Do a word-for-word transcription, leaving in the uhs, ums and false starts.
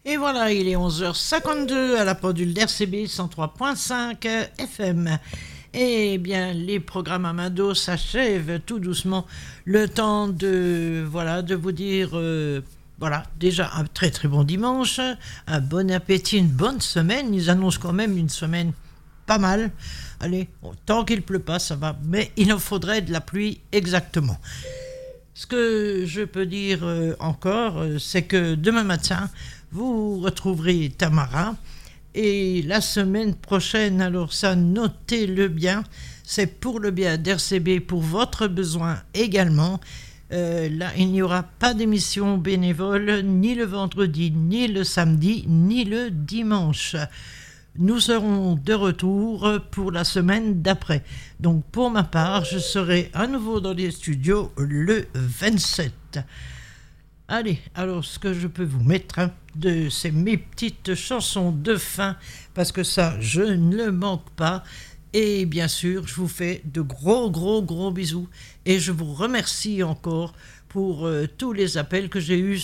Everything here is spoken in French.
Et voilà, il est onze heures cinquante-deux à la pendule d'R C B cent trois virgule cinq F M. Eh bien, les programmes Amado s'achèvent tout doucement. Le temps de, voilà, de vous dire, euh, voilà, déjà un très très bon dimanche, un bon appétit, une bonne semaine. Ils annoncent quand même une semaine pas mal. Allez, bon, tant qu'il ne pleut pas, ça va, mais il en faudrait de la pluie exactement. Ce que je peux dire euh, encore, euh, c'est que demain matin, vous retrouverez Tamara. Et la semaine prochaine, alors ça, notez-le bien, c'est pour le bien d'R C B, pour votre besoin également. Euh, là, il n'y aura pas d'émission bénévole, ni le vendredi, ni le samedi, ni le dimanche. Nous serons de retour pour la semaine d'après. Donc pour ma part, je serai à nouveau dans les studios le vingt-sept. Allez, alors ce que je peux vous mettre, hein, de, c'est mes petites chansons de fin, parce que ça, je ne le manque pas. Et bien sûr, je vous fais de gros, gros, gros bisous. Et je vous remercie encore pour euh, tous les appels que j'ai eus